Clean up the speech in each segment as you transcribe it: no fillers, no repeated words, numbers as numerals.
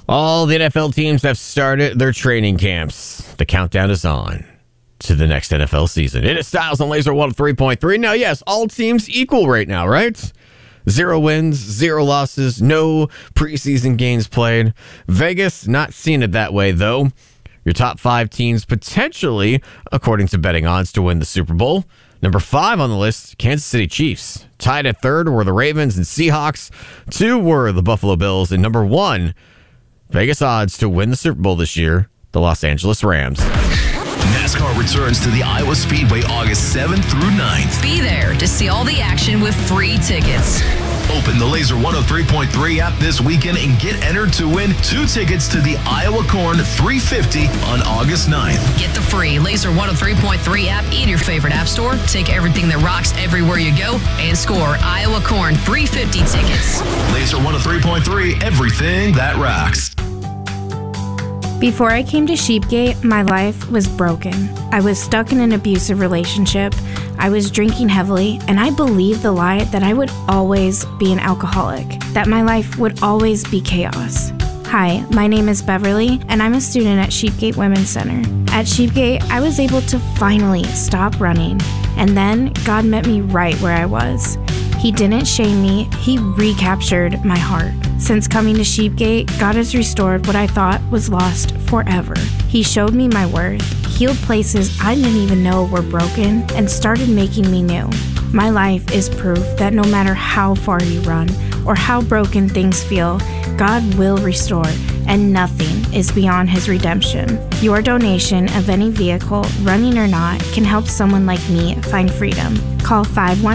All the NFL teams have started their training camps. The countdown is on to the next NFL season. It is Styles on Laser 103.3. Now, yes, all teams equal right now, right? 0 wins, 0 losses, no preseason games played. Vegas not seeing it that way, though. Your top 5 teams potentially, according to betting odds, to win the Super Bowl. Number 5 on the list, Kansas City Chiefs. Tied at 3rd were the Ravens and Seahawks. 2 were the Buffalo Bills. And number 1, Vegas odds to win the Super Bowl this year, the Los Angeles Rams. NASCAR returns to the Iowa Speedway August 7th through 9th. Be there to see all the action with free tickets. Open the Laser 103.3 app this weekend and get entered to win 2 tickets to the Iowa Corn 350 on August 9th. Get the free Laser 103.3 app in your favorite app store. Take everything that rocks everywhere you go and score Iowa Corn 350 tickets. Laser 103.3, everything that rocks. Before I came to Sheepgate, my life was broken. I was stuck in an abusive relationship. I was drinking heavily, and I believed the lie that I would always be an alcoholic, that my life would always be chaos. Hi, my name is Beverly, and I'm a student at Sheepgate Women's Center. At Sheepgate, I was able to finally stop running, and then God met me right where I was. He didn't shame me, He recaptured my heart. Since coming to Sheepgate, God has restored what I thought was lost forever. He showed me my worth, healed places I didn't even know were broken, and started making me new. My life is proof that no matter how far you run or how broken things feel, God will restore, and nothing is beyond His redemption. Your donation of any vehicle, running or not, can help someone like me find freedom. Call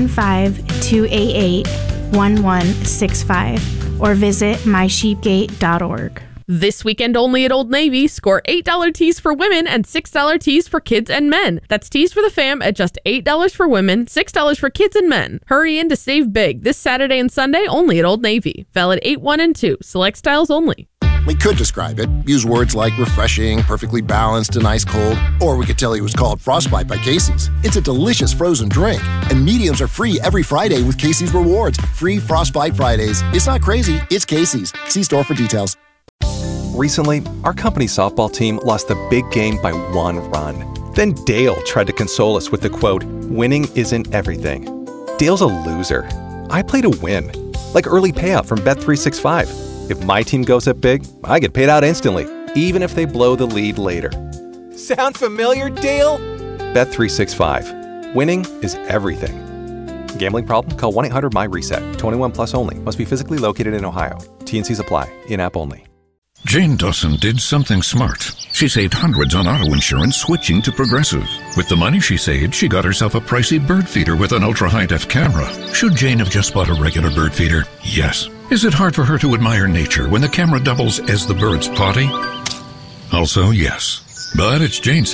515-288-1165 or visit mysheepgate.org. This weekend only at Old Navy, score $8 tees for women and $6 tees for kids and men. That's tees for the fam at just $8 for women, $6 for kids and men. Hurry in to save big this Saturday and Sunday only at Old Navy. Valid 8-1 and 2. Select styles only. We could describe it, use words like refreshing, perfectly balanced, and ice cold, or we could tell you it was called Frostbite by Casey's. It's a delicious frozen drink, and mediums are free every Friday with Casey's Rewards. Free Frostbite Fridays. It's not crazy, it's Casey's. See store for details. Recently, our company softball team lost the big game by 1 run. Then Dale tried to console us with the quote, "Winning isn't everything." Dale's a loser. I play to win, like early payout from Bet365. If my team goes up big, I get paid out instantly, even if they blow the lead later. Sound familiar, Dale? Bet365. Winning is everything. Gambling problem? Call 1-800-MY-RESET. 21 plus only. Must be physically located in Ohio. T&Cs apply. In-app only. Jane Dawson did something smart. She saved hundreds on auto insurance switching to Progressive. With the money she saved, she got herself a pricey bird feeder with an ultra-high-def camera. Should Jane have just bought a regular bird feeder? Yes. Is it hard for her to admire nature when the camera doubles as the bird's potty? Also, yes. But it's Jane's